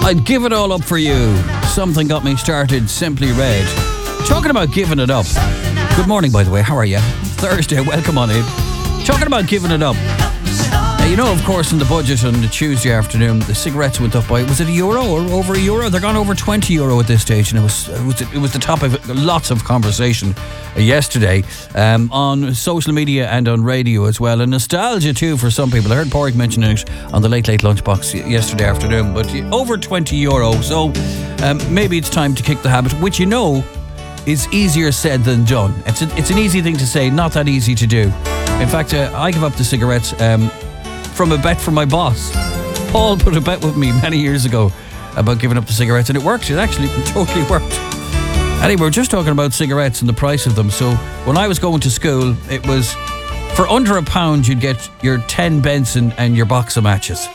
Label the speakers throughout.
Speaker 1: I'd give it all up for you. Something got me started, Simply Red. Talking about giving it up. Good morning, by the way. How are you? Thursday, welcome on in. Talking about giving it up. You know, of course, in the budget on the Tuesday afternoon, the cigarettes went up by, was it €1 or over €1? They're gone over €20 at this stage, and it was the topic of lots of conversation yesterday on social media and on radio as well, and nostalgia too for some people. I heard Porrick mentioning it on the Late Lunchbox yesterday afternoon, but over €20, so maybe it's time to kick the habit, which you know is easier said than done. It's an easy thing to say, not that easy to do. In fact, I give up the cigarettes from a bet from my boss. Paul put a bet with me many years ago about giving up the cigarettes, and it worked. It actually totally worked. Anyway, we're just talking about cigarettes and the price of them. So when I was going to school, it was for under £1 you'd get your 10 Benson and your box of matches.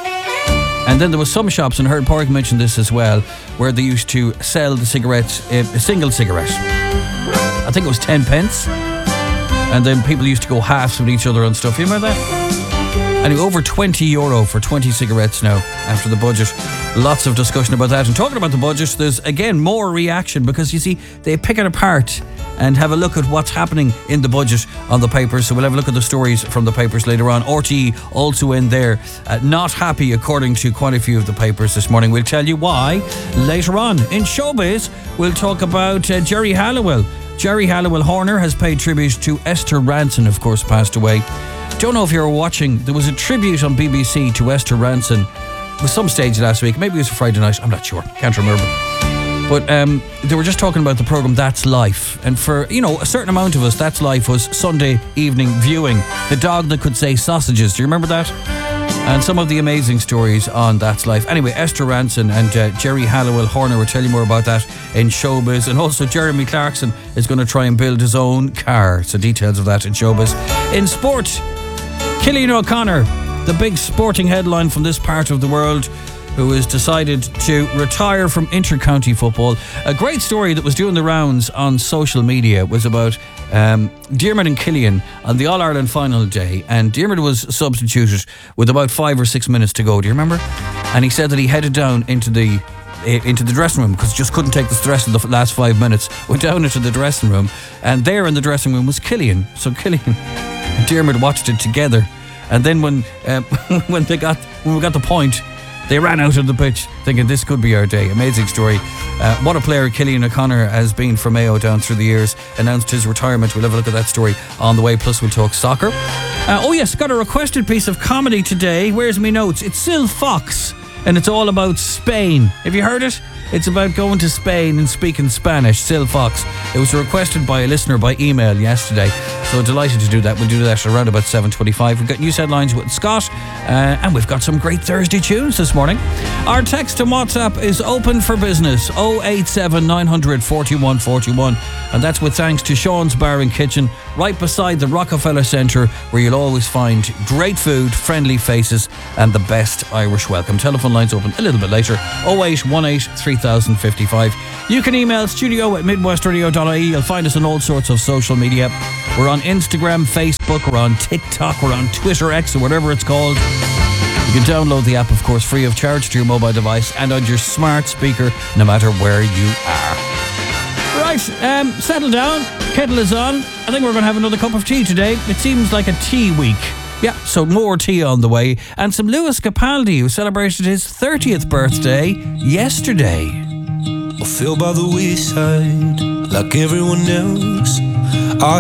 Speaker 1: And then there was some shops, and I heard Porrick mention this as well, where they used to sell the cigarettes, a single cigarette. I think it was 10 pence. And then people used to go halves with each other and stuff. You remember that? Anyway, over €20 for 20 cigarettes now after the budget. Lots of discussion about that. And talking about the budget, there's again more reaction because you see, they pick it apart and have a look at what's happening in the budget on the papers. So we'll have a look at the stories from the papers later on. RTE also in there, not happy according to quite a few of the papers this morning. We'll tell you why later on. In showbiz, we'll talk about Jerry Halliwell. Jerry Halliwell Horner has paid tribute to Esther Rantzen, of course, passed away. Don't know if you were watching, there was a tribute on BBC to Esther Rantzen. It was some stage last week, maybe it was Friday night, I'm not sure, can't remember. But they were just talking about the programme That's Life. And for, a certain amount of us, That's Life was Sunday evening viewing. The dog that could say sausages, do you remember that? And some of the amazing stories on That's Life. Anyway, Esther Rantzen and Jerry Halliwell Horner will tell you more about that in showbiz. And also Jeremy Clarkson is going to try and build his own car. So details of that in showbiz. In sport, Cillian O'Connor, the big sporting headline from this part of the world, who has decided to retire from inter-county football. A great story that was doing the rounds on social media was about Diarmuid and Cillian on the All-Ireland final day, and Diarmuid was substituted with about 5 or 6 minutes to go, do you remember? And he said that he headed down into the dressing room because he just couldn't take the stress of the last 5 minutes. Went down into the dressing room, and there in the dressing room was Cillian. So Cillian and Diarmuid watched it together, and then when we got the point, they ran out of the pitch thinking this could be our day. Amazing story. What a player Cillian O'Connor has been for Mayo down through the years. Announced his retirement. We'll have a look at that story on the way. Plus we'll talk soccer. Oh yes, got a requested piece of comedy today. Where's me notes? It's Sil Fox, and it's all about Spain. Have you heard it? It's about going to Spain and speaking Spanish. Sil Fox. It was requested by a listener by email yesterday. So delighted to do that. We'll do that around about 7:25. We've got news headlines with Scott, and we've got some great Thursday tunes this morning. Our text and WhatsApp is open for business. 087 900 4141. And that's with thanks to Sean's Bar and Kitchen, right beside the Rockefeller Centre, where you'll always find great food, friendly faces, and the best Irish welcome. Telephone lines open a little bit later. 0818 3055. You can email studio@midwestradio.ie. You'll find us on all sorts of social media. We're on Instagram, Facebook, we're on TikTok, we're on Twitter X, or whatever it's called. You can download the app, of course, free of charge to your mobile device and on your smart speaker, no matter where you are. Right, settle down. Kettle is on. I think we're going to have another cup of tea today. It seems like a tea week. Yeah, so more tea on the way. And some Lewis Capaldi, who celebrated his 30th birthday yesterday.
Speaker 2: I feel by the wayside like everyone else. I